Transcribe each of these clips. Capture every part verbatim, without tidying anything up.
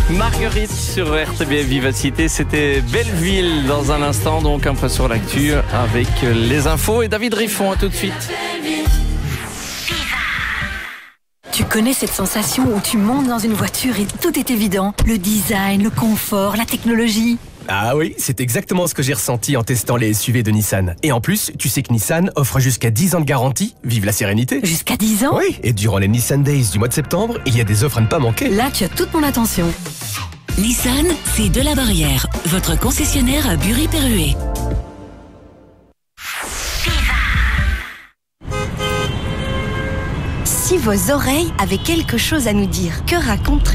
Marguerite sur R T B F Vivacité, c'était Belleville dans un instant, donc un point sur l'actu avec les infos et David Riffon, à tout de suite. Tu connais cette sensation où tu montes dans une voiture et tout est évident, le design, le confort, la technologie. Ah oui, c'est exactement ce que j'ai ressenti en testant les S U V de Nissan. Et en plus, tu sais que Nissan offre jusqu'à dix ans de garantie. Vive la sérénité. Jusqu'à dix ans ? Oui, et durant les Nissan Days du mois de septembre, il y a des offres à ne pas manquer. Là, tu as toute mon attention. Nissan, c'est de la Barrière, votre concessionnaire à Bury-Perruet. Si vos oreilles avaient quelque chose à nous dire, que raconteraient-elles ?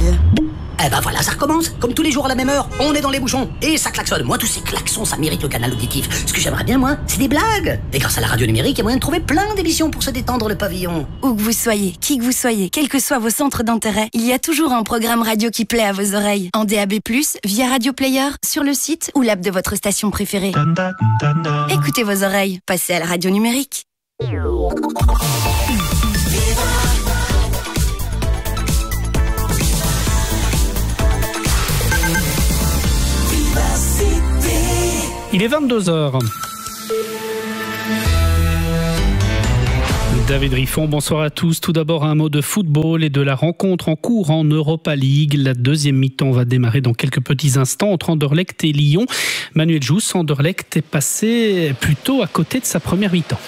Eh ben voilà, ça recommence. Comme tous les jours à la même heure, on est dans les bouchons. Et ça klaxonne. Moi, tous ces klaxons, ça mérite le canal auditif. Ce que j'aimerais bien, moi, c'est des blagues. Et grâce à la radio numérique, il y a moyen de trouver plein d'émissions pour se détendre le pavillon. Où que vous soyez, qui que vous soyez, quels que soient vos centres d'intérêt, il y a toujours un programme radio qui plaît à vos oreilles. En D A B plus, via Radio Player, sur le site ou l'app de votre station préférée. Écoutez vos oreilles. Passez à la radio numérique. Il est vingt-deux heures. David Riffon, bonsoir à tous. Tout d'abord, un mot de football et de la rencontre en cours en Europa League. La deuxième mi-temps va démarrer dans quelques petits instants entre Anderlecht et Lyon. Manuel Jousse, Anderlecht est passé plutôt à côté de sa première mi-temps.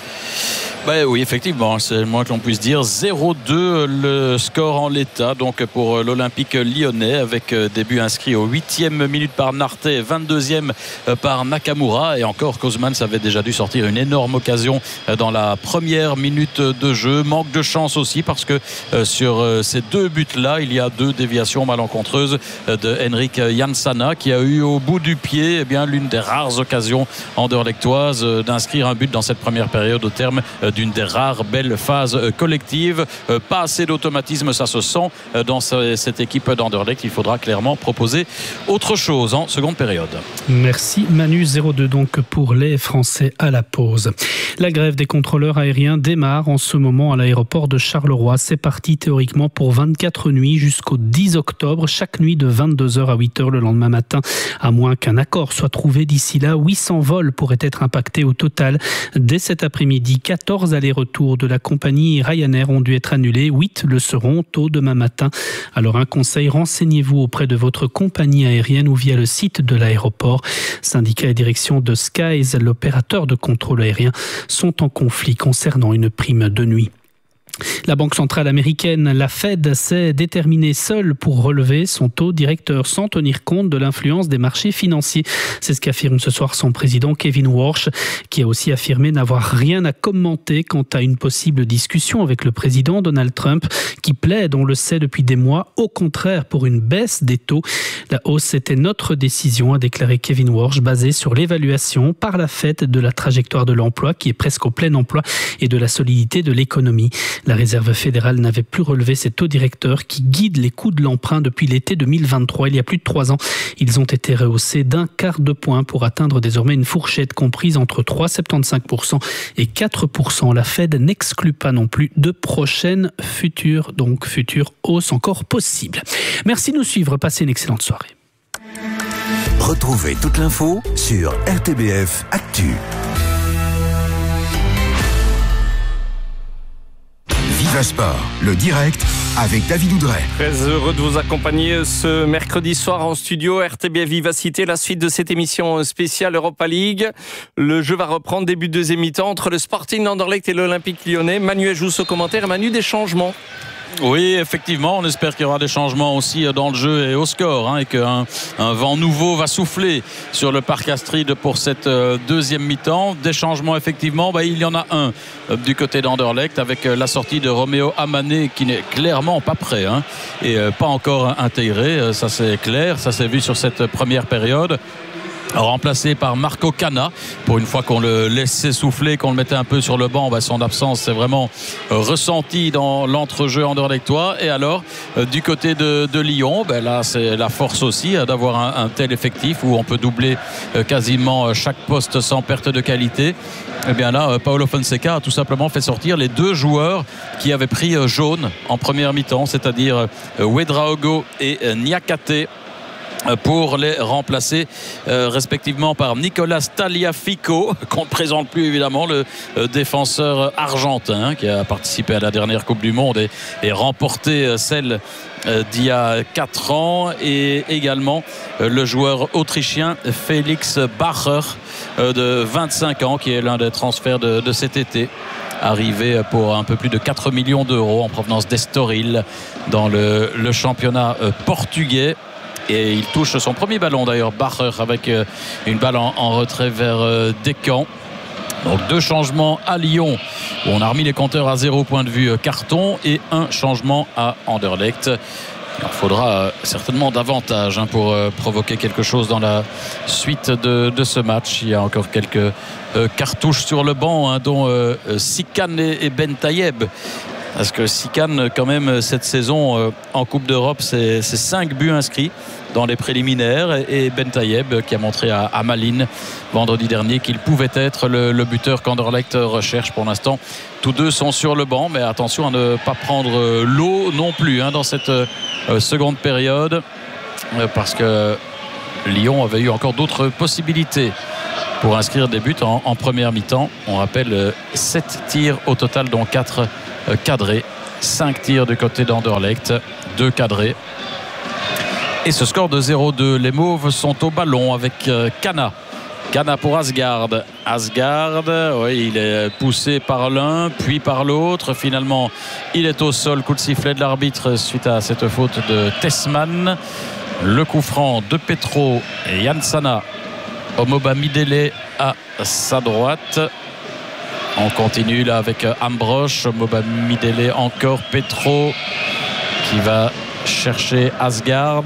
Ben oui, effectivement, c'est le moins que l'on puisse dire. zéro deux le score en l'état, donc pour l'Olympique lyonnais, avec début inscrit au huitième minute par Narté, vingt-deuxième par Nakamura. Et encore, Kozmans avait déjà dû sortir une énorme occasion dans la première minute de jeu. Manque de chance aussi, parce que sur ces deux buts-là, il y a deux déviations malencontreuses de Henrik Jansana, qui a eu au bout du pied eh bien, l'une des rares occasions anderlechtoises d'inscrire un but dans cette première période au terme d'une des rares belles phases collectives. Pas assez d'automatisme, ça se sent dans cette équipe d'Anderlecht. Il faudra clairement proposer autre chose en seconde période. Merci Manu. zéro deux donc pour les Français à la pause. La grève des contrôleurs aériens démarre en ce moment à l'aéroport de Charleroi. C'est parti théoriquement pour vingt-quatre nuits jusqu'au dix octobre. Chaque nuit de vingt-deux heures à huit heures le lendemain matin. À moins qu'un accord soit trouvé d'ici là, huit cents vols pourraient être impactés au total. Dès cet après-midi, quatorze allers-retours de la compagnie Ryanair ont dû être annulés. huit le seront tôt demain matin. Alors un conseil, renseignez-vous auprès de votre compagnie aérienne ou via le site de l'aéroport. Syndicats et direction de Skies, l'opérateur de contrôle aérien, sont en conflit concernant une prime de nuit. La Banque centrale américaine, la Fed, s'est déterminée seule pour relever son taux directeur sans tenir compte de l'influence des marchés financiers. C'est ce qu'affirme ce soir son président Kevin Warsh, qui a aussi affirmé n'avoir rien à commenter quant à une possible discussion avec le président Donald Trump, qui plaide, on le sait depuis des mois, au contraire pour une baisse des taux. La hausse était notre décision, a déclaré Kevin Warsh, basée sur l'évaluation par la Fed de la trajectoire de l'emploi, qui est presque au plein emploi, et de la solidité de l'économie. La Réserve fédérale n'avait plus relevé ses taux directeurs qui guident les coûts de l'emprunt depuis l'été deux mille vingt-trois. Il y a plus de trois ans, ils ont été rehaussés d'un quart de point pour atteindre désormais une fourchette comprise entre trois virgule soixante-quinze pour cent et quatre pour cent. La Fed n'exclut pas non plus de prochaines futures, donc futures hausses encore possibles. Merci de nous suivre. Passez une excellente soirée. Retrouvez toute l'info sur R T B F Actu. Viva Sport, le direct avec David Oudret. Très heureux de vous accompagner ce mercredi soir en studio R T B F Vivacité. La suite de cette émission spéciale Europa League. Le jeu va reprendre début de deuxième mi-temps entre le Sporting d'Anderlecht et l'Olympique lyonnais. Manuel Jousse au commentaire. Manu, des changements? Oui, effectivement, on espère qu'il y aura des changements aussi dans le jeu et au score, hein, et qu'un un vent nouveau va souffler sur le parc Astrid pour cette euh, deuxième mi-temps. Des changements, effectivement, bah, il y en a un euh, du côté d'Anderlecht avec euh, la sortie de Roméo Amané qui n'est clairement pas prêt, hein, et euh, pas encore intégré, euh, ça c'est clair, ça s'est vu sur cette première période. remplacé par Marco Cana. Pour une fois qu'on le laissait souffler, qu'on le mettait un peu sur le banc, bah son absence c'est vraiment euh, ressentie dans l'entrejeu anderlechtois. Et alors euh, du côté de, de Lyon, bah là c'est la force aussi euh, d'avoir un, un tel effectif où on peut doubler euh, quasiment euh, chaque poste sans perte de qualité. Et bien là euh, Paulo Fonseca a tout simplement fait sortir les deux joueurs qui avaient pris euh, jaune en première mi-temps, c'est-à-dire euh, Ouedraogo et euh, Niakate, pour les remplacer euh, respectivement par Nicolas Tagliafico, qu'on ne présente plus évidemment, le euh, défenseur argentin qui a participé à la dernière Coupe du Monde et, et remporté euh, celle euh, d'il y a quatre ans, et également euh, le joueur autrichien Félix Bacher euh, de vingt-cinq ans, qui est l'un des transferts de, de cet été, arrivé pour un peu plus de quatre millions d'euros en provenance d'Estoril dans le, le championnat euh, portugais. Et il touche son premier ballon d'ailleurs, Bacher, avec une balle en, en retrait vers euh, Descamps. Donc deux changements à Lyon où on a remis les compteurs à zéro point de vue euh, carton, et un changement à Anderlecht. Il faudra euh, certainement davantage hein, pour euh, provoquer quelque chose dans la suite de, de ce match. Il y a encore quelques euh, cartouches sur le banc, hein, dont euh, Sikan et, et Ben Tayeb. Parce que Sikan, quand même, cette saison euh, en Coupe d'Europe, c'est cinq buts inscrits dans les préliminaires, et Ben Tayeb qui a montré à, à Malines vendredi dernier qu'il pouvait être le, le buteur qu'Anderlecht recherche. Pour l'instant, tous deux sont sur le banc, mais attention à ne pas prendre l'eau non plus hein, dans cette euh, seconde période, euh, parce que Lyon avait eu encore d'autres possibilités pour inscrire des buts en, en première mi-temps. On rappelle euh, sept tirs au total, dont quatre euh, cadrés, cinq tirs du côté d'Anderlecht, deux cadrés. Et ce score de zéro deux, les Mauves sont au ballon avec euh, Cana. Cana pour Asgard. Asgard, oui, il est poussé par l'un, puis par l'autre. Finalement, il est au sol. Coup de sifflet de l'arbitre suite à cette faute de Tessman. Le coup franc de Petro et Jansana. Omoba Midele à sa droite. On continue là avec Ambrosch. Omoba Midele encore. Petro qui va chercher Asgard,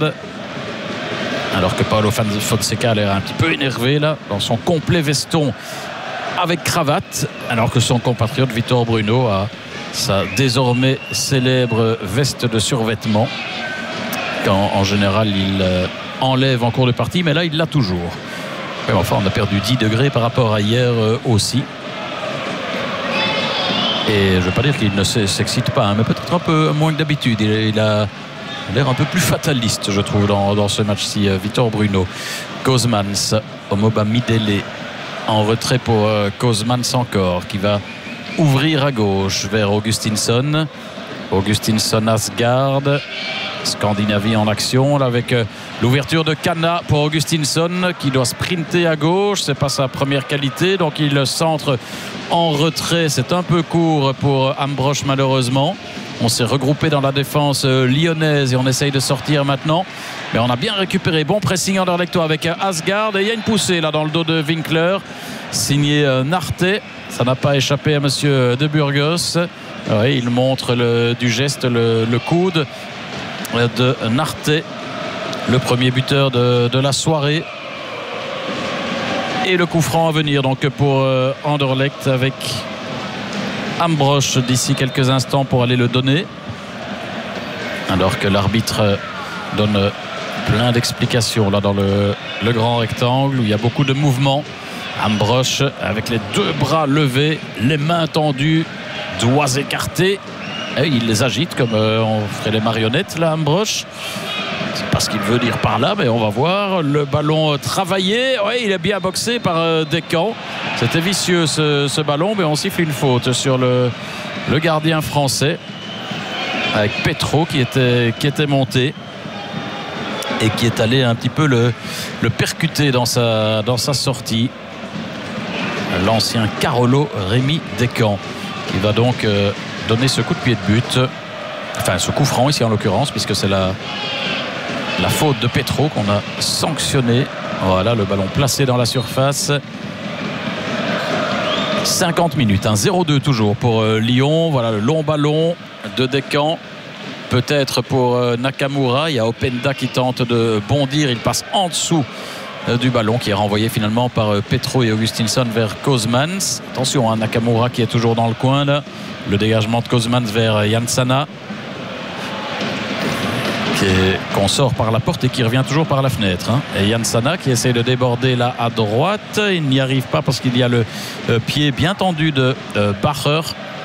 alors que Paulo Fonseca a l'air un petit peu énervé là dans son complet veston avec cravate, alors que son compatriote Vitor Bruno a sa désormais célèbre veste de survêtement quand en général il euh, enlève en cours de partie, mais là il l'a toujours. Mais enfin, on a perdu dix degrés par rapport à hier euh, aussi. Et je ne veux pas dire qu'il ne s'excite pas, hein, mais peut-être un peu moins que d'habitude. Il, il a l'air un peu plus fataliste, je trouve, dans, dans ce match-ci. Vitor Bruno. Kozmans, Omoba Midele en retrait pour euh, Kozmans encore, qui va ouvrir à gauche vers Augustinsson. Augustinsson, Asgard. Scandinavie en action là, avec euh, l'ouverture de Cana pour Augustinsson qui doit sprinter à gauche. C'est pas sa première qualité, donc il centre en retrait. C'est un peu court pour Ambrosch malheureusement. On s'est regroupé dans la défense euh, lyonnaise et on essaye de sortir maintenant, mais on a bien récupéré. Bon pressing anderlechtois avec euh, Asgard, et il y a une poussée là dans le dos de Winkler signé euh, Narte. Ça n'a pas échappé à monsieur de Burgos. Ouais, il montre le, du geste le, le coude de Narte, le premier buteur de, de la soirée. Et le coup franc à venir donc pour euh, Anderlecht avec Ambrosch d'ici quelques instants pour aller le donner, alors que l'arbitre donne plein d'explications là dans le, le grand rectangle où il y a beaucoup de mouvements. Ambrosch avec les deux bras levés, les mains tendues, doigts écartés. Et il les agite comme euh, on ferait les marionnettes là, Ambrosch. C'est pas ce qu'il veut dire par là, mais on va voir. Le ballon travaillé. Oui, il est bien boxé par euh, Descamps. C'était vicieux ce, ce ballon, mais on siffle une faute sur le, le gardien français avec Petro qui était, qui était monté et qui est allé un petit peu le, le percuter dans sa, dans sa sortie. L'ancien Carolo Rémi Descamps qui va donc euh, donner ce coup de pied de but, enfin ce coup franc ici en l'occurrence, puisque c'est la, la faute de Petro qu'on a sanctionné. Voilà, le ballon placé dans la surface. cinquante minutes, hein, zéro deux toujours pour euh, Lyon. Voilà le long ballon de Descamps, peut-être pour euh, Nakamura. Il y a Openda qui tente de bondir, il passe en dessous euh, du ballon qui est renvoyé finalement par euh, Petro et Augustinsson vers Kozmans. Attention, hein, Nakamura qui est toujours dans le coin là. Le dégagement de Kozmans vers euh, Jansana qu'on sort par la porte et qui revient toujours par la fenêtre, hein. Et Jansana qui essaie de déborder là à droite, il n'y arrive pas parce qu'il y a le euh, pied bien tendu de euh, Bacher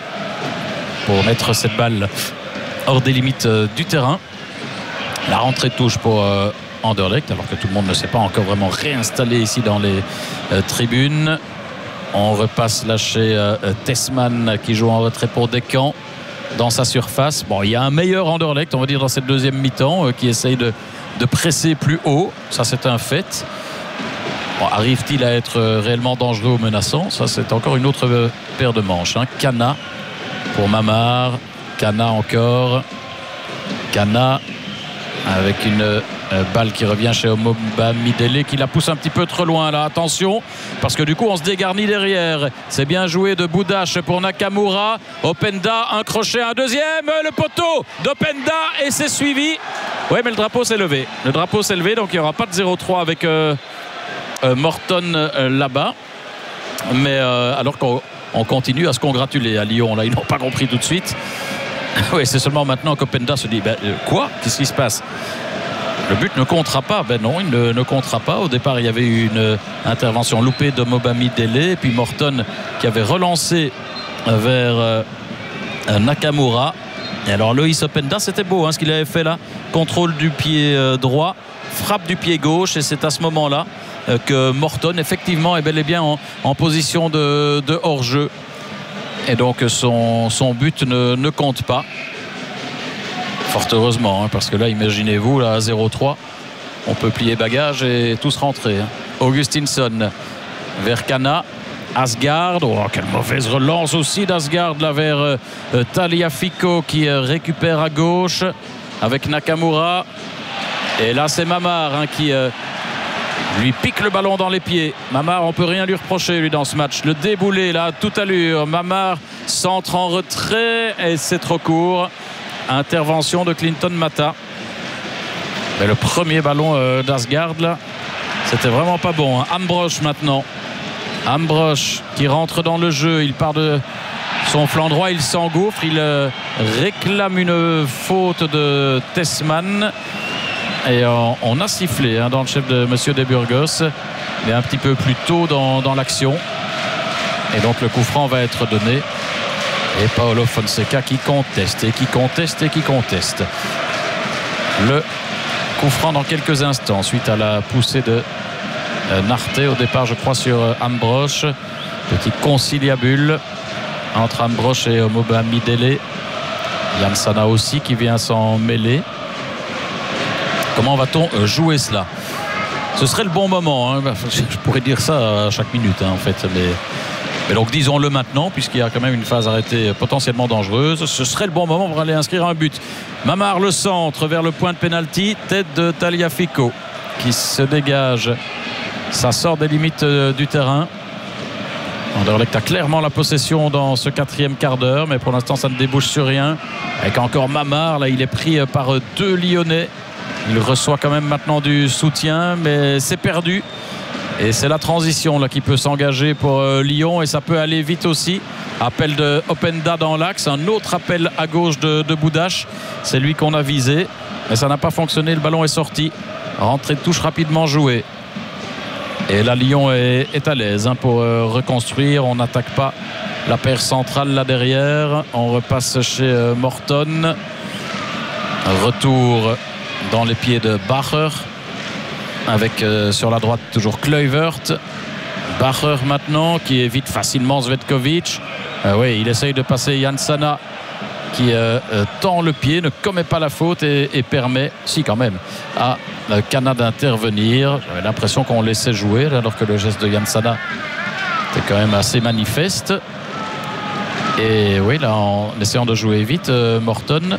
pour mettre cette balle hors des limites euh, du terrain. La rentrée de touche pour euh, Anderlecht, alors que tout le monde ne s'est pas encore vraiment réinstallé ici dans les euh, tribunes. On repasse là chez euh, Tessman qui joue en retrait pour Descamps dans sa surface. Bon, il y a un meilleur Anderlecht, on va dire, dans cette deuxième mi-temps, euh, qui essaye de, de presser plus haut. Ça, c'est un fait. Bon, arrive-t-il à être euh, réellement dangereux ou menaçant? Ça, c'est encore une autre euh, paire de manches, hein. Kana pour Mamar. Kana encore. Kana avec une euh, balle qui revient chez Omoba Midele qui la pousse un petit peu trop loin là. Attention, parce que du coup on se dégarnit derrière. C'est bien joué de Boudache pour Nakamura. Openda, un crochet, un deuxième, le poteau d'Openda et c'est suivi. Oui, mais le drapeau s'est levé. Le drapeau s'est levé, donc il n'y aura pas de zéro trois avec euh, euh, Morton euh, là-bas. Mais euh, alors qu'on on continue à se congratuler à Lyon, là ils n'ont pas compris tout de suite. Oui, c'est seulement maintenant qu'Openda se dit ben, euh, quoi? Qu'est-ce qui se passe? Le but ne comptera pas. Ben non, il ne, ne comptera pas. Au départ, il y avait eu une intervention loupée de Mobami Dele, puis Morton qui avait relancé vers euh, Nakamura. Et alors Loïs Openda, c'était beau hein, ce qu'il avait fait là. Contrôle du pied euh, droit, frappe du pied gauche, et c'est à ce moment-là euh, que Morton effectivement est bel et bien en, en position de, de hors-jeu. Et donc son, son but ne, ne compte pas. Fort heureusement, hein, parce que là, imaginez-vous, là, à zéro trois, on peut plier bagage et tous rentrer. Hein. Augustinsson vers Kana. Asgard, oh, quelle mauvaise relance aussi d'Asgard là vers euh, Taliafico qui euh, récupère à gauche avec Nakamura. Et là, c'est Mamar hein, qui euh, lui pique le ballon dans les pieds. Mamar, on peut rien lui reprocher lui dans ce match. Le déboulé là, toute allure. Mamar centre en retrait et c'est trop court. Intervention de Clinton Mata. Mais le premier ballon euh, d'Asgard là, c'était vraiment pas bon. Hein. Ambrosch maintenant. Ambrosch qui rentre dans le jeu. Il part de son flanc droit, il s'engouffre. Il euh, réclame une faute de Tessman. Et on, on a sifflé hein, dans le chef de Monsieur De Burgos, mais un petit peu plus tôt dans, dans l'action. Et donc le coup franc va être donné. Et Paolo Fonseca qui conteste et qui conteste et qui conteste. Le coup franc dans quelques instants suite à la poussée de euh, Narté au départ je crois sur euh, Ambrosch. Petit conciliabule entre Ambrosch et Omoba Midele. Jansana aussi qui vient s'en mêler. Comment va-t-on jouer cela? Ce serait le bon moment hein. Je pourrais dire ça à chaque minute hein, en fait, mais, mais donc disons-le maintenant puisqu'il y a quand même une phase arrêtée potentiellement dangereuse. Ce serait le bon moment pour aller inscrire un but. Mamar le centre vers le point de pénalty, tête de Taliafico qui se dégage. Ça sort des limites du terrain. Anderlecht a clairement la possession dans ce quatrième quart d'heure, mais pour l'instant ça ne débouche sur rien. Avec encore Mamar, là il est pris par deux Lyonnais. Il reçoit quand même maintenant du soutien, mais c'est perdu. Et c'est la transition là qui peut s'engager pour euh, Lyon, et ça peut aller vite aussi. Appel de Openda dans l'axe, un autre appel à gauche de, de Boudache. C'est lui qu'on a visé, mais ça n'a pas fonctionné. Le ballon est sorti. Rentrée de touche rapidement jouée. Et là, Lyon est, est à l'aise hein, pour euh, reconstruire. On n'attaque pas la paire centrale là derrière. On repasse chez euh, Morton. Retour dans les pieds de Bacher avec euh, sur la droite toujours Kluivert. Bacher maintenant qui évite facilement Zvetkovic. Euh, oui, il essaye de passer Jansana qui euh, euh, tend le pied, ne commet pas la faute et, et permet, si quand même, à euh, Kana d'intervenir. J'avais l'impression qu'on laissait jouer alors que le geste de Jansana était quand même assez manifeste. Et oui, là en essayant de jouer vite, euh, Morton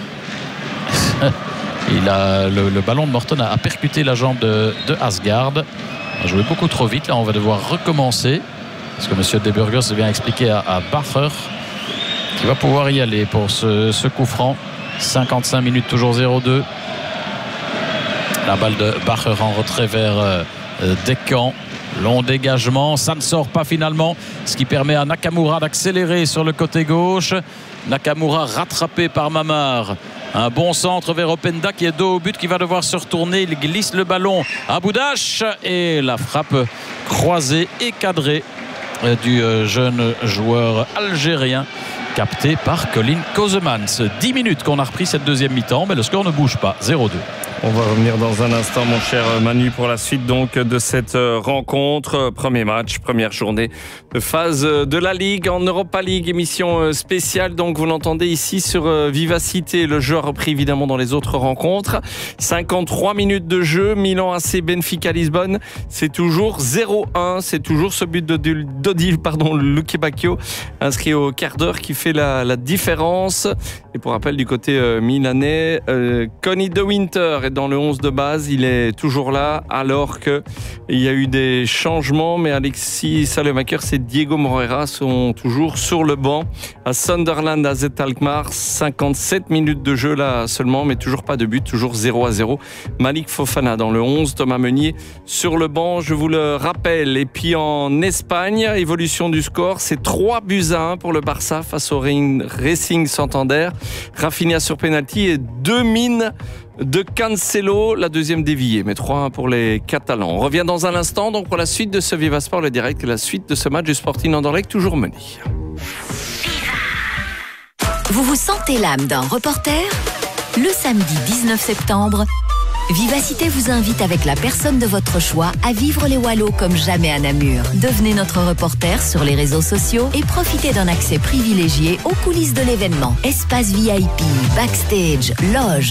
Il a, le, le ballon de Morton a, a percuté la jambe de, de Asgard. Il a joué beaucoup trop vite. Là, on va devoir recommencer. Parce que M. De Burgos a bien expliqué à, à Bacher qui va pouvoir y aller pour ce, ce coup franc. cinquante-cinq minutes, toujours zéro deux. La balle de Bacher en retrait vers euh, Descamps. Long dégagement, ça ne sort pas finalement, ce qui permet à Nakamura d'accélérer sur le côté gauche. Nakamura rattrapé par Mamar. Un bon centre vers Openda qui est dos au but, qui va devoir se retourner. Il glisse le ballon à Boudache et la frappe croisée et cadrée du jeune joueur algérien capté par Colin Kozemans. dix minutes qu'on a repris cette deuxième mi-temps, mais le score ne bouge pas, zéro deux. On va revenir dans un instant, mon cher Manu, pour la suite donc de cette rencontre. Premier match, première journée de phase de la Ligue en Europa League, émission spéciale. Donc vous l'entendez ici sur Vivacité. Le jeu a repris évidemment dans les autres rencontres. cinquante-trois minutes de jeu, Milan A C Benfica Lisbonne. C'est toujours zéro un. C'est toujours ce but de d'Odile, pardon, Luque Bacchio, inscrit au quart d'heure, qui fait la, la différence. Et pour rappel, du côté euh, milanais, euh, Conny De Winter est dans le onze de base. Il est toujours là, alors qu'il y a eu des changements. Mais Alexis Salemaker et Diego Moreira sont toujours sur le banc. À Sunderland, à A Z Alkmaar, cinquante-sept minutes de jeu là seulement, mais toujours pas de but, toujours zéro à zéro. Malik Fofana dans le onze, Thomas Meunier sur le banc, je vous le rappelle. Et puis en Espagne, évolution du score, c'est trois buts à un pour le Barça face au Racing Santander. Rafinha sur penalty et deux mines de Cancelo, la deuxième déviée, mais trois à un pour les Catalans. On revient dans un instant donc pour la suite de ce Viva Sport, le direct et la suite de ce match du Sporting Anderlecht, toujours mené. Vous vous sentez l'âme d'un reporter ? Le samedi dix-neuf septembre, Vivacité vous invite avec la personne de votre choix à vivre les Wallos comme jamais à Namur. Devenez notre reporter sur les réseaux sociaux et profitez d'un accès privilégié aux coulisses de l'événement. Espace V I P, backstage, loge,